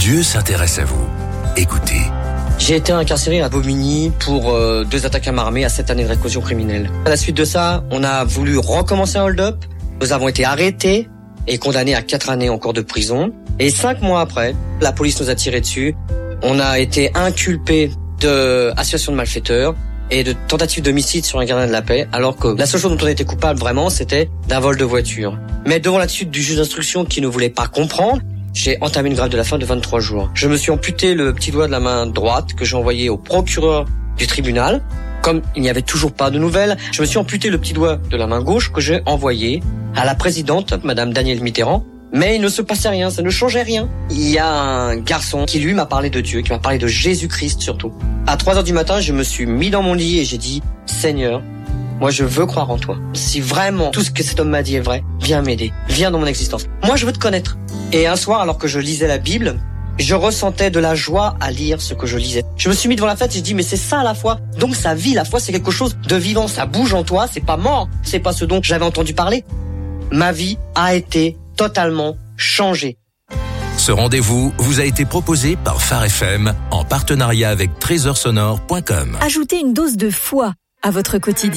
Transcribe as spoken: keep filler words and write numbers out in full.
Dieu s'intéresse à vous. Écoutez. J'ai été incarcéré à Bobigny pour euh, deux attaques à main armée à sept années de réclusion criminelle. À la suite de ça, on a voulu recommencer un hold-up. Nous avons été arrêtés et condamnés à quatre années encore de prison. Et cinq mois après, la police nous a tiré dessus. On a été inculpés d'association de malfaiteurs et de tentative d'homicide sur un gardien de la paix, alors que la seule chose dont on était coupable vraiment, c'était d'un vol de voiture. Mais devant l'attitude du juge d'instruction qui ne voulait pas comprendre, j'ai entamé une grève de la faim de vingt-trois jours. Je me suis amputé le petit doigt de la main droite que j'ai envoyé au procureur du tribunal. Comme il n'y avait toujours pas de nouvelles, je me suis amputé le petit doigt de la main gauche que j'ai envoyé à la présidente, Madame Danielle Mitterrand. Mais il ne se passait rien, ça ne changeait rien. Il y a un garçon qui lui m'a parlé de Dieu, qui m'a parlé de Jésus-Christ surtout. À trois heures du matin, je me suis mis dans mon lit et j'ai dit « Seigneur, moi je veux croire en toi. Si vraiment tout ce que cet homme m'a dit est vrai, viens m'aider, viens dans mon existence. Moi je veux te connaître. » Et un soir, alors que je lisais la Bible, je ressentais de la joie à lire ce que je lisais. Je me suis mis devant la fête et j'ai dit « Mais c'est ça la foi. Donc ça vit, la foi c'est quelque chose de vivant, ça bouge en toi, c'est pas mort. C'est pas ce dont j'avais entendu parler. » Ma vie a été totalement changé. Ce rendez-vous vous a été proposé par Phare F M en partenariat avec trésor sonore point com. Ajoutez une dose de foi à votre quotidien.